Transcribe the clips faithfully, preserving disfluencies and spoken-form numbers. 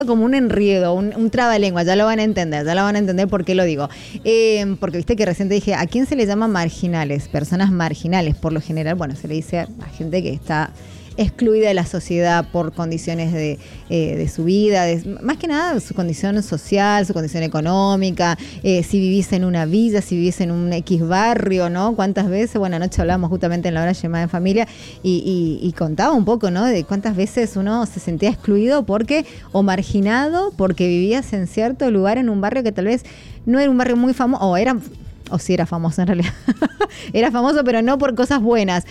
como un enredo, un, un trabalengua, ya lo van a entender, ya lo van a entender por qué lo digo. Eh, porque viste que recién te dije, ¿a quién se le llama marginales? Personas marginales, por lo general, bueno, se le dice a gente que está excluida de la sociedad por condiciones de, eh, de su vida, de, más que nada su condición social, su condición económica, eh, si vivís en una villa, si vivís en un X barrio, ¿no? ¿Cuántas veces? Bueno, anoche hablamos justamente en la hora llamada en familia y, y, y contaba un poco, ¿no? De cuántas veces uno se sentía excluido porque, o marginado porque vivías en cierto lugar en un barrio que tal vez no era un barrio muy famoso, o era... O sí era famoso en realidad. Era famoso, pero no por cosas buenas.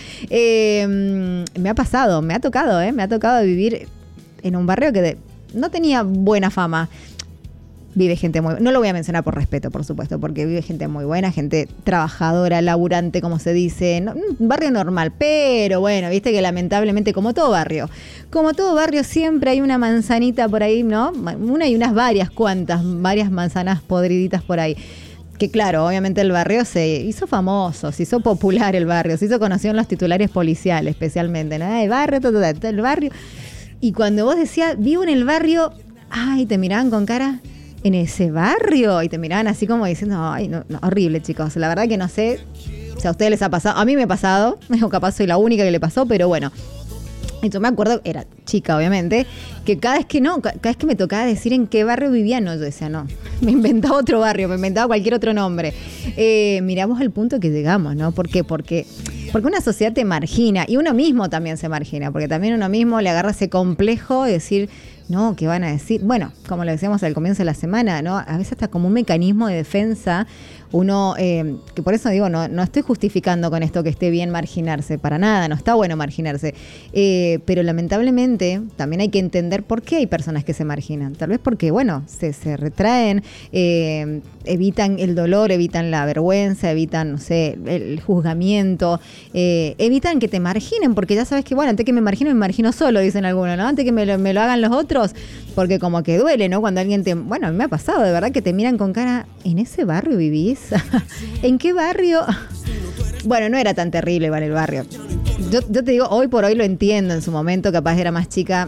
Eh, me ha pasado, me ha tocado, ¿eh? Me ha tocado vivir en un barrio que de, no tenía buena fama. Vive gente muy... No lo voy a mencionar por respeto, por supuesto, porque vive gente muy buena, gente trabajadora, laburante, como se dice. No, un barrio normal, pero bueno, viste que lamentablemente, como todo barrio, como todo barrio siempre hay una manzanita por ahí, ¿no? Una y unas varias, cuantas, varias manzanas podriditas por ahí. Que claro, obviamente el barrio se hizo famoso, se hizo popular el barrio, se hizo conocido en los titulares policiales especialmente, ¿no? El barrio, todo, todo, todo, el barrio. Y cuando vos decías, vivo en el barrio, ay, te miraban con cara, ¿en ese barrio? Y te miraban así como diciendo, ay, no, no, horrible, chicos. La verdad que no sé si a ustedes les ha pasado, a mí me ha pasado, o capaz soy la única que le pasó, pero bueno. Y yo me acuerdo, era chica obviamente, que cada vez que no, cada vez que me tocaba decir en qué barrio vivía, no, yo decía no, me inventaba otro barrio, me inventaba cualquier otro nombre. Eh, miramos el punto que llegamos, ¿no? ¿Por qué? Porque, porque una sociedad te margina y uno mismo también se margina, porque también uno mismo le agarra ese complejo de decir, no, ¿qué van a decir? Bueno, como lo decíamos al comienzo de la semana, ¿no? A veces hasta como un mecanismo de defensa, uno, eh, que por eso digo, no, no estoy justificando con esto que esté bien marginarse, para nada, no está bueno marginarse, eh, pero lamentablemente también hay que entender por qué hay personas que se marginan, tal vez porque, bueno, se, se retraen, eh, evitan el dolor, evitan la vergüenza, evitan, no sé, el juzgamiento, eh, evitan que te marginen, porque ya sabes que, bueno, antes que me margino, me margino solo, dicen algunos, ¿no? Antes que me lo, me lo hagan los otros, porque como que duele, ¿no? Cuando alguien te... Bueno, a mí me ha pasado, de verdad, que te miran con cara, ¿en ese barrio vivís? ¿En qué barrio? Bueno, no era tan terrible igual el barrio. Yo, yo te digo, hoy por hoy lo entiendo. En su momento capaz era más chica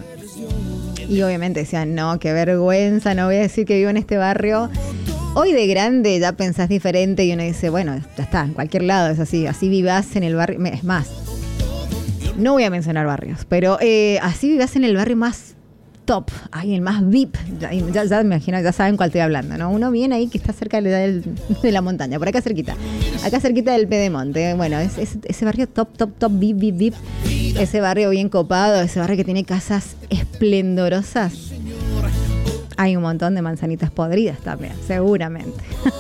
y obviamente decían, no, qué vergüenza, no voy a decir que vivo en este barrio. Hoy de grande ya pensás diferente y uno dice, bueno, ya está, en cualquier lado es así, así vivás en el barrio. Es más, no voy a mencionar barrios, pero eh, así vivás en el barrio más top, ay, el más V I P, ya, ya me imagino, ya saben cuál estoy hablando, ¿no? Uno viene ahí que está cerca de, de la montaña, por acá cerquita, acá cerquita del Pedemonte, bueno, es, es, ese barrio top, top, top, V I P, V I P, V I P, ese barrio bien copado, ese barrio que tiene casas esplendorosas, hay un montón de manzanitas podridas también, seguramente,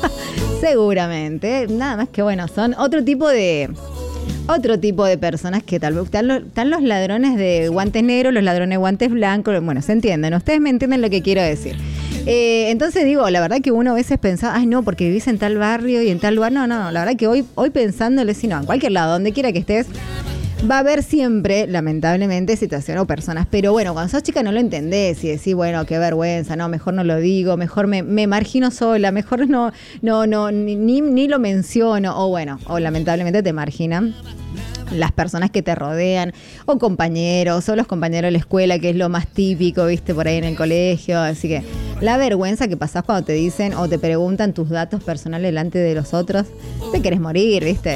seguramente, nada más que bueno, son otro tipo de... Otro tipo de personas que tal vez están los, están los ladrones de guantes negros, los ladrones de guantes blancos, bueno, se entienden, ustedes me entienden lo que quiero decir. Eh, entonces digo, la verdad que uno a veces pensaba, ay no, porque vivís en tal barrio y en tal lugar, no, no, la verdad que hoy, hoy pensándole, si no, en cualquier lado, donde quiera que estés, va a haber siempre, lamentablemente, situaciones o personas, pero bueno, cuando sos chica no lo entendés y decís, bueno, qué vergüenza, no, mejor no lo digo, mejor me, me margino sola, mejor no, no, no, ni, ni lo menciono, o bueno, o lamentablemente te marginan las personas que te rodean, o compañeros, o los compañeros de la escuela, que es lo más típico, viste, por ahí en el colegio, así que la vergüenza que pasás cuando te dicen o te preguntan tus datos personales delante de los otros, te querés morir, viste.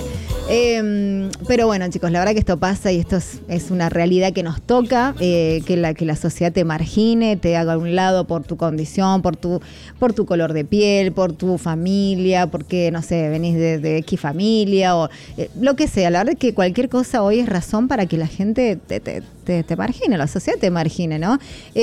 Eh, pero bueno, chicos, la verdad que esto pasa y esto es, es una realidad que nos toca, eh, que, la, que la sociedad te margine, te haga a un lado por tu condición, por tu, por tu color de piel, por tu familia, porque, no sé, venís de, de X familia o eh, lo que sea. La verdad es que cualquier cosa hoy es razón para que la gente te, te, te, te margine, la sociedad te margine, ¿no?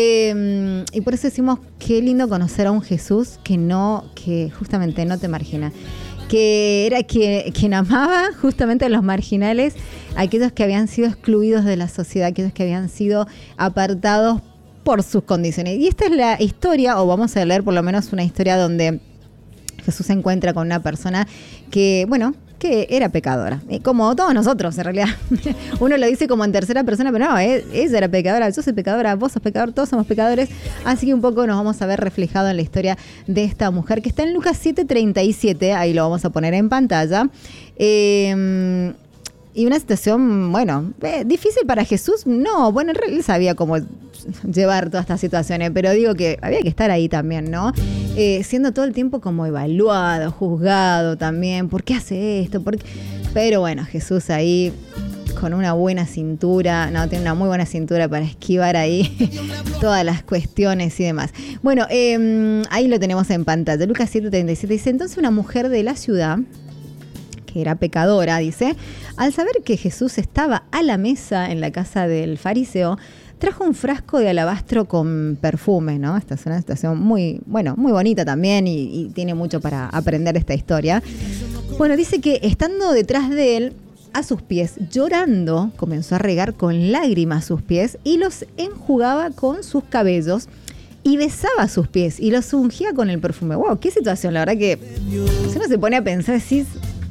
Eh, y por eso decimos, qué lindo conocer a un Jesús que no, que justamente no te margina, que era quien, quien amaba justamente a los marginales, a aquellos que habían sido excluidos de la sociedad, aquellos que habían sido apartados por sus condiciones. Y esta es la historia, o vamos a leer por lo menos una historia donde Jesús se encuentra con una persona que, bueno, que era pecadora, como todos nosotros en realidad. Uno lo dice como en tercera persona, pero no, ella era pecadora, yo soy pecadora, vos sos pecador, todos somos pecadores, así que un poco nos vamos a ver reflejado en la historia de esta mujer que está en Lucas siete treinta y siete, ahí lo vamos a poner en pantalla. Eh, y una situación, bueno, eh, difícil para Jesús, no, bueno, en realidad él sabía cómo llevar todas estas situaciones, pero digo que había que estar ahí también, ¿no? Eh, siendo todo el tiempo como evaluado, juzgado también, ¿por qué hace esto? ¿Por qué? Pero bueno, Jesús ahí con una buena cintura, no, tiene una muy buena cintura para esquivar ahí todas las cuestiones y demás. Bueno, eh, ahí lo tenemos en pantalla. Lucas siete treinta y siete dice, entonces una mujer de la ciudad, que era pecadora, dice, al saber que Jesús estaba a la mesa en la casa del fariseo, trajo un frasco de alabastro con perfume, ¿no? Esta es una situación muy, bueno, muy bonita también y, y tiene mucho para aprender esta historia. Bueno, dice que estando detrás de él, a sus pies, llorando, comenzó a regar con lágrimas sus pies y los enjugaba con sus cabellos y besaba sus pies y los ungía con el perfume. ¡Wow! ¡Qué situación! La verdad que si uno se pone a pensar, decís...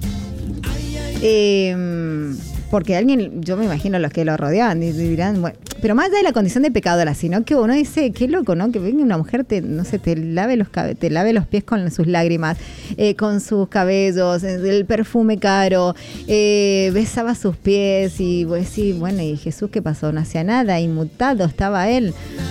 Eh, porque alguien, yo me imagino los que lo rodeaban, dirán, bueno, pero más allá de la condición de pecadora, sino que uno dice, qué loco, ¿no? Que venga una mujer, te, no sé, te lave los te lave los pies con sus lágrimas, eh, con sus cabellos, el perfume caro, eh, besaba sus pies y pues sí, bueno, y Jesús, ¿qué pasó? No hacía nada, inmutado estaba él.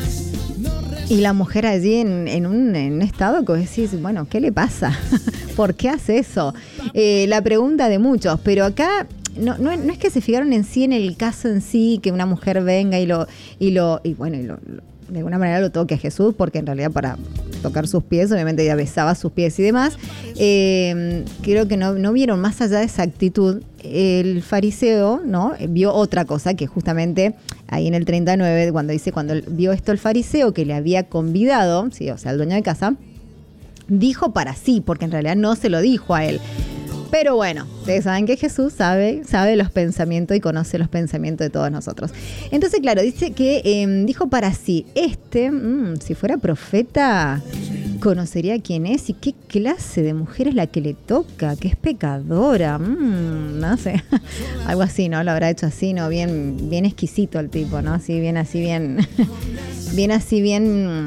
Y la mujer allí en, en, un, en un estado que decís, bueno, ¿qué le pasa? ¿Por qué hace eso? Eh, la pregunta de muchos, pero acá no, no, no es que se fijaron en sí, en el caso en sí, que una mujer venga y lo, y lo, y bueno, y lo, lo, de alguna manera lo toque a Jesús, porque en realidad para tocar sus pies, obviamente ella besaba sus pies y demás. Eh, creo que no, no vieron más allá de esa actitud. El fariseo, ¿no? Vio otra cosa que justamente ahí en el treinta y nueve, cuando dice, cuando vio esto el fariseo que le había convidado, sí, o sea, el dueño de casa, dijo para sí, porque en realidad no se lo dijo a él. Pero bueno, ustedes saben que Jesús sabe, sabe los pensamientos y conoce los pensamientos de todos nosotros. Entonces, claro, dice que eh, dijo para sí, este, mmm, si fuera profeta, conocería quién es y qué clase de mujer es la que le toca, que es pecadora, mmm, no sé, algo así, ¿no? Lo habrá hecho así, ¿no? Bien, bien exquisito el tipo, ¿no? Así, bien, así, bien, bien, así, bien...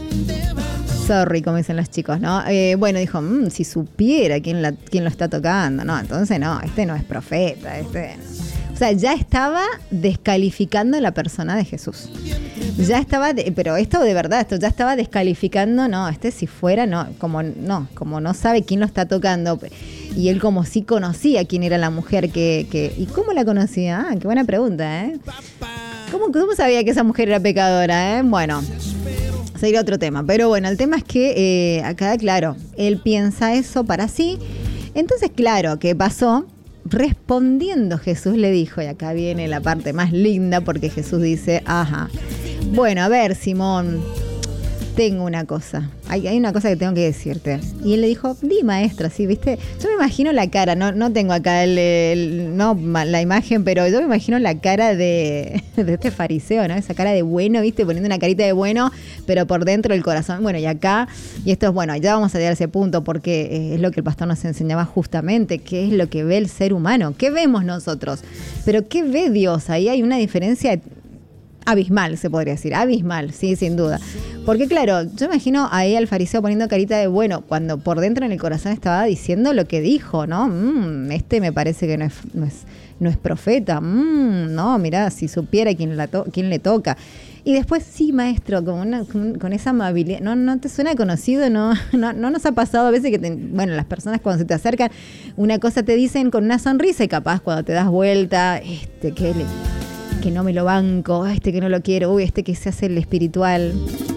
Sorry, como dicen los chicos, ¿no? Eh, bueno, dijo, mmm, si supiera quién, la, quién lo está tocando, no, entonces no, este no es profeta, este... O sea, ya estaba descalificando la persona de Jesús. Ya estaba, de, pero esto de verdad, esto ya estaba descalificando, no, este si fuera, no, como no, como no sabe quién lo está tocando. Y él como sí conocía quién era la mujer que... que ¿y cómo la conocía? Ah, qué buena pregunta, ¿eh? ¿Cómo, cómo sabía que esa mujer era pecadora, eh? Bueno... Sería otro tema, pero bueno, el tema es que eh, acá, claro, él piensa eso para sí. Entonces, claro, ¿qué pasó? Respondiendo Jesús le dijo, y acá viene la parte más linda, porque Jesús dice, ajá, bueno, a ver, Simón, tengo una cosa, hay, hay una cosa que tengo que decirte. Y él le dijo, di, maestra, sí, ¿viste? Yo me imagino la cara, no, no tengo acá el, el, no la imagen, pero yo me imagino la cara de, de este fariseo, ¿no? Esa cara de bueno, ¿viste? Poniendo una carita de bueno, pero por dentro el corazón. Bueno, y acá, y esto es bueno, ya vamos a llegar a ese punto, porque es lo que el pastor nos enseñaba justamente, qué es lo que ve el ser humano, qué vemos nosotros, pero qué ve Dios. Ahí hay una diferencia abismal, se podría decir, abismal, sí, sin duda. Porque claro, yo imagino ahí al fariseo poniendo carita de bueno, cuando por dentro en el corazón estaba diciendo lo que dijo, ¿no? Mm, este me parece que no es, no es, no es profeta, mm, no, mirá, si supiera quién, la to- quién le toca. Y después, sí, maestro, con, una, con, con esa amabilidad, ¿no, no te suena conocido? ¿No, no, no nos ha pasado a veces que, te, bueno, las personas cuando se te acercan, una cosa te dicen con una sonrisa y capaz cuando te das vuelta, este, que le... que no me lo banco, este que no lo quiero, uy, este que se hace el espiritual.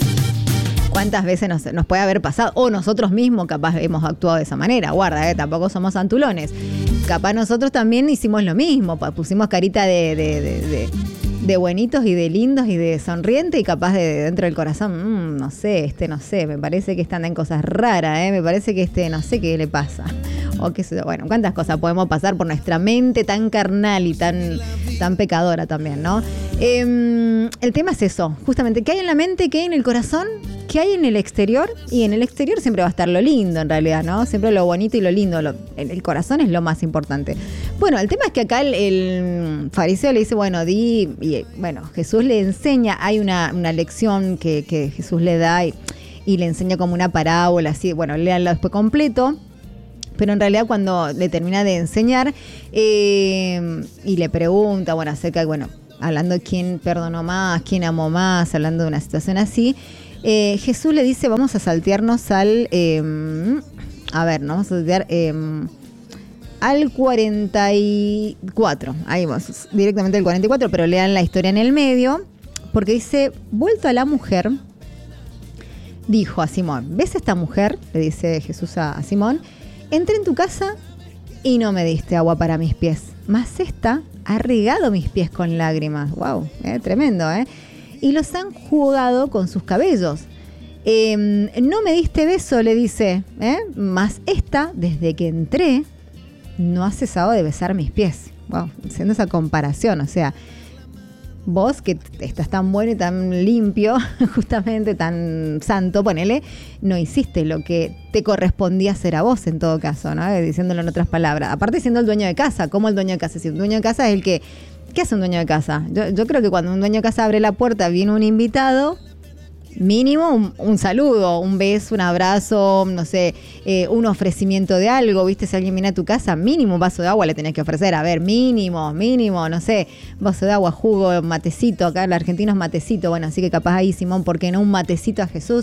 ¿Cuántas veces nos, nos puede haber pasado? O nosotros mismos capaz hemos actuado de esa manera. Guarda, eh, tampoco somos santulones. Capaz nosotros también hicimos lo mismo, pusimos carita de, de, de, de, de buenitos y de lindos y de sonriente y capaz de, de dentro del corazón, mmm, no sé, este no sé, me parece que este anda en cosas raras, eh, me parece que este no sé qué le pasa. O qué sé yo, bueno, cuántas cosas podemos pasar por nuestra mente tan carnal y tan, tan pecadora también, ¿no? Eh, el tema es eso, justamente, ¿qué hay en la mente, qué hay en el corazón, qué hay en el exterior? Y en el exterior siempre va a estar lo lindo, en realidad, ¿no? Siempre lo bonito y lo lindo, lo, el, el corazón es lo más importante. Bueno, el tema es que acá el, el fariseo le dice, bueno, di, y bueno, Jesús le enseña, hay una, una lección que, que Jesús le da y, y le enseña como una parábola, así, bueno, léanlo después completo. Pero en realidad cuando le termina de enseñar eh, y le pregunta, bueno, acerca de, bueno, hablando de quién perdonó más, quién amó más, hablando de una situación así, eh, Jesús le dice, vamos a saltearnos al, eh, a ver, ¿no? Vamos a saltear eh, al cuarenta y cuatro, ahí vamos, directamente al cuarenta y cuatro, pero lean la historia en el medio, porque dice, vuelto a la mujer, dijo a Simón, ¿ves a esta mujer? Le dice Jesús a, a Simón, entré en tu casa y no me diste agua para mis pies, mas esta ha regado mis pies con lágrimas. Wow, eh, tremendo, ¿eh? Y los han jugado con sus cabellos. Eh, no me diste beso, le dice, ¿eh? Mas esta, desde que entré, no ha cesado de besar mis pies. Wow, haciendo esa comparación, o sea, vos que estás tan bueno y tan limpio, justamente tan santo, ponele, no hiciste lo que te correspondía hacer a vos en todo caso, ¿no? Diciéndolo en otras palabras. Aparte siendo el dueño de casa, ¿cómo el dueño de casa? Si un dueño de casa es el que... ¿Qué hace un dueño de casa? Yo, yo creo que cuando un dueño de casa abre la puerta, viene un invitado, mínimo un, un saludo, un beso, un abrazo, no sé, eh, un ofrecimiento de algo, ¿viste? Si alguien viene a tu casa, mínimo un vaso de agua le tenés que ofrecer. A ver, mínimo, mínimo, no sé, vaso de agua, jugo, matecito. Acá el argentino es matecito, bueno, así que capaz ahí, Simón, ¿por qué no un matecito a Jesús?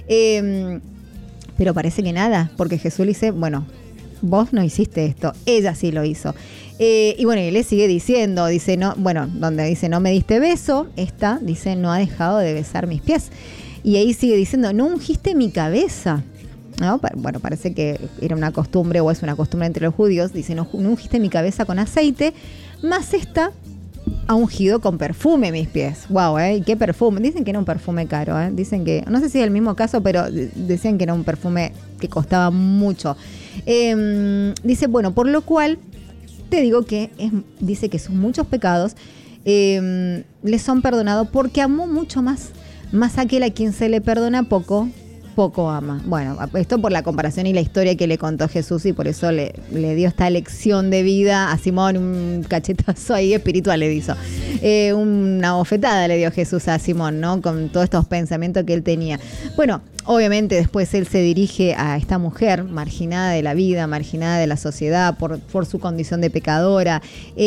Eh, pero parece que nada, porque Jesús le dice, bueno, vos no hiciste esto, ella sí lo hizo. Eh, y bueno, y le sigue diciendo, dice, no, bueno, donde dice, no me diste beso, esta, dice, no ha dejado de besar mis pies. Y ahí sigue diciendo, no ungiste mi cabeza. ¿No? Bueno, parece que era una costumbre o es una costumbre entre los judíos. Dice, no, no ungiste mi cabeza con aceite, más esta ha ungido con perfume mis pies. Wow, ¿eh? ¿Y qué perfume? Dicen que era un perfume caro, ¿eh? Dicen que, no sé si es el mismo caso, pero decían que era un perfume que costaba mucho. Eh, dice, bueno, por lo cual te digo que es, dice que sus muchos pecados eh, le son perdonados porque amó mucho más, más aquel a quien se le perdona poco, poco ama. Bueno, esto por la comparación y la historia que le contó Jesús y por eso le, le dio esta lección de vida a Simón, un cachetazo ahí espiritual le hizo. Eh, una bofetada le dio Jesús a Simón, ¿no? Con todos estos pensamientos que él tenía. Bueno, obviamente después él se dirige a esta mujer marginada de la vida, marginada de la sociedad por, por su condición de pecadora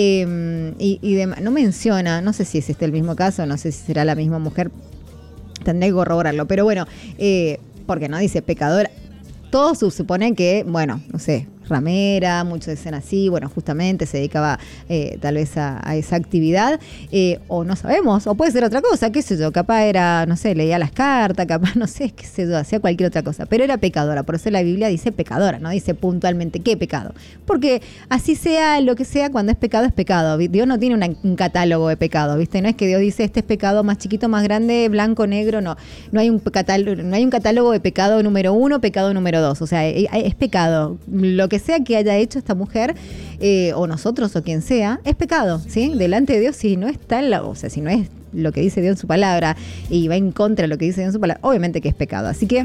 eh, y, y de, no menciona, no sé si es este el mismo caso, no sé si será la misma mujer, tendré que corroborarlo, pero bueno, eh, porque no dice pecadora. Todos suponen que, bueno, no sé, ramera, muchos dicen así, bueno, justamente se dedicaba eh, tal vez a, a esa actividad, eh, o no sabemos, o puede ser otra cosa, qué sé yo, capaz era, no sé, leía las cartas, capaz, no sé, qué sé yo, hacía cualquier otra cosa, pero era pecadora, por eso la Biblia dice pecadora, no dice puntualmente qué pecado, porque así sea lo que sea, cuando es pecado es pecado, Dios no tiene una, un catálogo de pecados, ¿viste? No es que Dios dice este es pecado más chiquito, más grande, blanco, negro, no, no hay un catálogo, no hay un catálogo de pecado número uno, pecado número dos, o sea, es, es pecado, lo que sea que haya hecho esta mujer eh, o nosotros o quien sea, es pecado, ¿sí? Delante de Dios, si no está en la, o sea, si no es lo que dice Dios en su palabra y va en contra de lo que dice Dios en su palabra, obviamente que es pecado. Así que,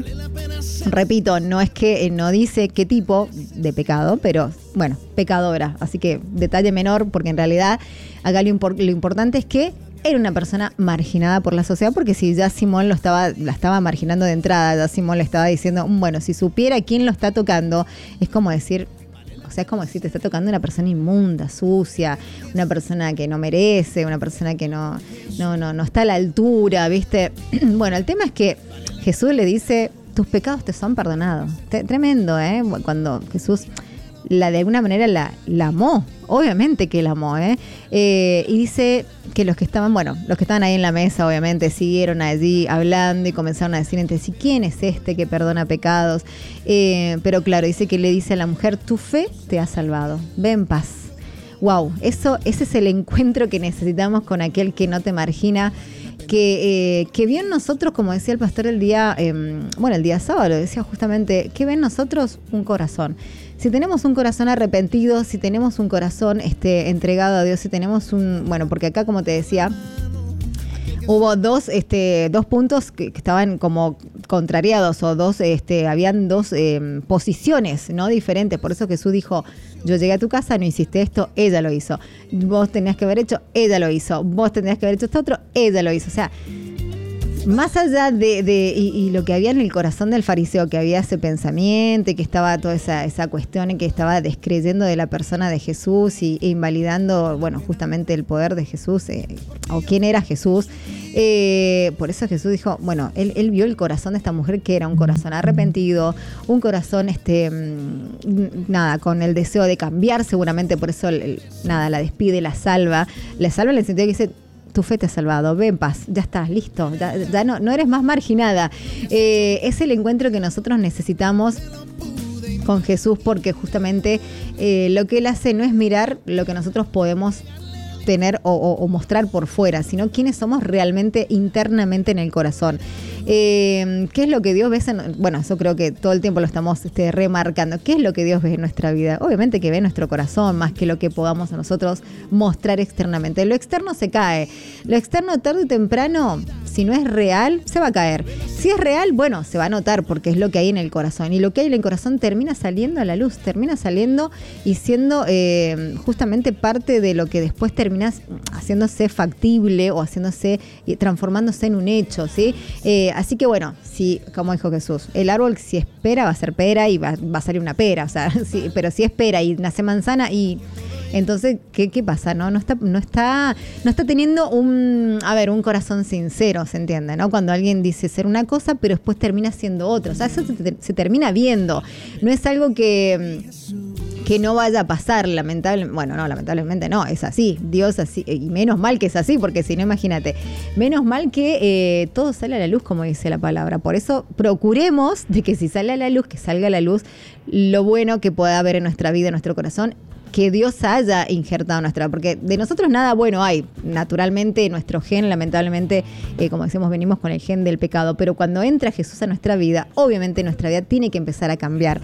repito, no es que no dice qué tipo de pecado, pero bueno, pecadora. Así que detalle menor, porque en realidad acá lo, impor- lo importante es que era una persona marginada por la sociedad, porque si ya Simón lo estaba, la estaba marginando de entrada, ya Simón le estaba diciendo, bueno, si supiera quién lo está tocando, es como decir, o sea, es como decir, te está tocando una persona inmunda, sucia, una persona que no merece, una persona que no, no, no, no está a la altura, ¿viste? Bueno, el tema es que Jesús le dice, tus pecados te son perdonados. T- tremendo, ¿eh? Cuando Jesús la de alguna manera la, la amó, obviamente que la amó, ¿eh? ¿eh? Y dice que los que estaban, bueno, los que estaban ahí en la mesa, obviamente, siguieron allí hablando y comenzaron a decir entre sí, ¿quién es este que perdona pecados? Eh, pero claro, dice que le dice a la mujer, tu fe te ha salvado, ve en paz. Wow, eso, ese es el encuentro que necesitamos con aquel que no te margina, que, eh, que vio en nosotros, como decía el pastor el día, eh, bueno, el día sábado, decía justamente, que ve en nosotros un corazón. Si tenemos un corazón arrepentido, si tenemos un corazón este, entregado a Dios, si tenemos un, bueno, porque acá, como te decía, hubo dos, este, dos puntos que, que estaban como contrariados, o dos, este, habían dos eh, posiciones, ¿no? Diferentes. Por eso Jesús dijo, yo llegué a tu casa, no hiciste esto, ella lo hizo. Vos tenías que haber hecho, ella lo hizo. Vos tenías que haber hecho esto otro, ella lo hizo. O sea, más allá de, de y, y lo que había en el corazón del fariseo, que había ese pensamiento, que estaba toda esa, esa cuestión en que estaba descreyendo de la persona de Jesús y, e invalidando, bueno, justamente el poder de Jesús, eh, o quién era Jesús. Eh, por eso Jesús dijo, bueno, él, él vio el corazón de esta mujer, que era un corazón arrepentido, un corazón, este, nada, con el deseo de cambiar, seguramente por eso, el, nada, la despide, la salva, la salva en el sentido que dice, tu fe te ha salvado, ve en paz, ya estás, listo, ya, ya no, no eres más marginada. Eh, es el encuentro que nosotros necesitamos con Jesús, porque justamente eh, lo que Él hace no es mirar lo que nosotros podemos tener o, o, o mostrar por fuera, sino quiénes somos realmente internamente en el corazón. Eh, ¿Qué es lo que Dios ve? En, bueno, eso creo que todo el tiempo lo estamos este, remarcando. ¿Qué es lo que Dios ve en nuestra vida? Obviamente que ve nuestro corazón más que lo que podamos nosotros mostrar externamente. Lo externo se cae. Lo externo tarde o temprano, si no es real, se va a caer. Si es real, bueno, se va a notar porque es lo que hay en el corazón. Y lo que hay en el corazón termina saliendo a la luz, termina saliendo y siendo eh, justamente parte de lo que después termina haciéndose factible o haciéndose, transformándose en un hecho, ¿sí? Eh, Así que bueno, si, como dijo Jesús, el árbol si espera va a ser pera y va, va a salir una pera, o sea, sí, pero si espera y nace manzana y entonces, ¿qué, qué pasa? No, no está, no está, no está teniendo un, a ver, un corazón sincero, ¿se entiende? ¿No? Cuando alguien dice ser una cosa, pero después termina siendo otra. O sea, eso se, se termina viendo. No es algo que que no vaya a pasar, lamentablemente, bueno, no, lamentablemente no, es así, Dios así, y menos mal que es así, porque si no, imagínate, menos mal que eh, todo sale a la luz, como dice la palabra, por eso procuremos de que si sale a la luz, que salga a la luz lo bueno que pueda haber en nuestra vida, en nuestro corazón, que Dios haya injertado en nuestra vida, porque de nosotros nada bueno hay, naturalmente nuestro gen, lamentablemente, eh, como decimos, venimos con el gen del pecado, pero cuando entra Jesús a nuestra vida, obviamente nuestra vida tiene que empezar a cambiar.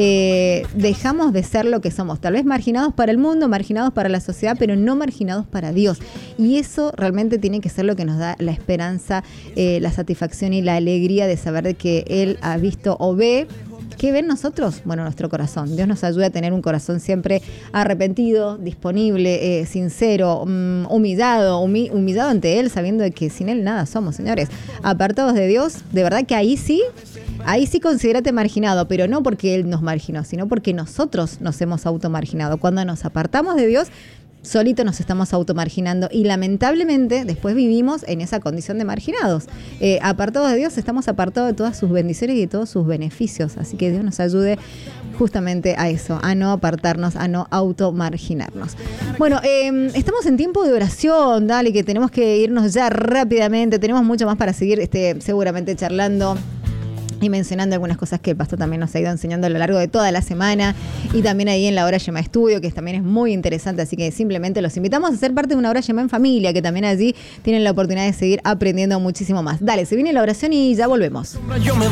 Eh, dejamos de ser lo que somos, tal vez marginados para el mundo, marginados para la sociedad, pero no marginados para Dios, y eso realmente tiene que ser lo que nos da la esperanza, eh, la satisfacción y la alegría de saber de que Él ha visto o ve. ¿Qué ven nosotros? Bueno, nuestro corazón. Dios nos ayuda a tener un corazón siempre arrepentido, disponible, eh, sincero, um, humillado, humi- humillado ante Él, sabiendo de que sin Él nada somos, señores. Apartados de Dios, de verdad que ahí sí, ahí sí considérate marginado, pero no porque Él nos marginó, sino porque nosotros nos hemos automarginado. Cuando nos apartamos de Dios, solito nos estamos automarginando y lamentablemente después vivimos en esa condición de marginados. Eh, apartados de Dios, estamos apartados de todas sus bendiciones y de todos sus beneficios. Así que Dios nos ayude justamente a eso, a no apartarnos, a no automarginarnos. Bueno, eh, estamos en tiempo de oración, dale, que tenemos que irnos ya rápidamente. Tenemos mucho más para seguir este, seguramente charlando y mencionando algunas cosas que el pastor también nos ha ido enseñando a lo largo de toda la semana, y también ahí en la Hora Yemá Estudio, que también es muy interesante, así que simplemente los invitamos a ser parte de una Hora Yemá en familia, que también allí tienen la oportunidad de seguir aprendiendo muchísimo más. Dale, se viene la oración y ya volvemos.